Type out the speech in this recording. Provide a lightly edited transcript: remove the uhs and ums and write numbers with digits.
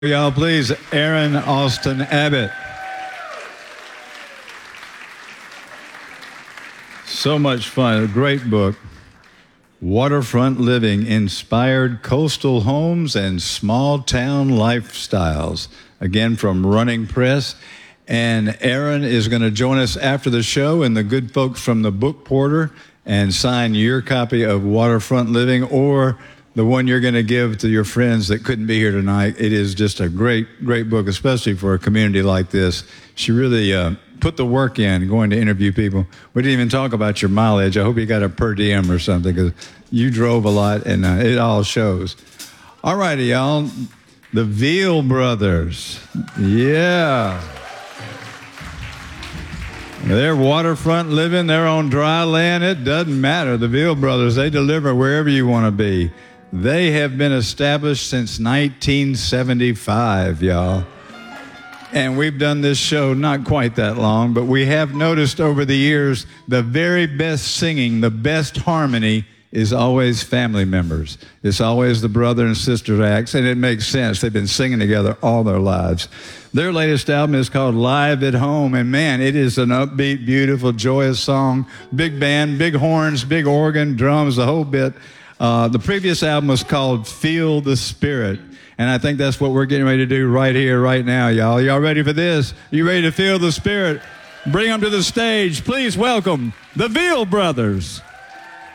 Y'all, please, Aaron Austin Abbott. So much fun. A great book. Waterfront Living, Inspired Coastal Homes and Small Town Lifestyles. Again, from Running Press. And Aaron is going to join us after the show and the good folks from the Book Porter and sign your copy of Waterfront Living or the one you're going to give to your friends that couldn't be here tonight. It is just a great, great book, especially for a community like this. She really put the work in going to interview people. We didn't even talk about your mileage. I hope you got a per diem or something because you drove a lot and it all shows. All righty, y'all. The Veal Brothers. Yeah. They're waterfront living. They're on dry land. It doesn't matter. The Veal Brothers, they deliver wherever you want to be. They have been established since 1975, y'all. And we've done this show not quite that long, but we have noticed over the years the very best singing, the best harmony is always family members. It's always the brother and sister acts, and it makes sense. They've been singing together all their lives. Their latest album is called Live at Home, and man, it is an upbeat, beautiful, joyous song. Big band, big horns, big organ, drums, the whole bit. The previous album was called Feel the Spirit, and I think that's what we're getting ready to do right here, right now, y'all. Y'all ready for this? You ready to feel the Spirit? Bring them to the stage. Please welcome the Veal Brothers.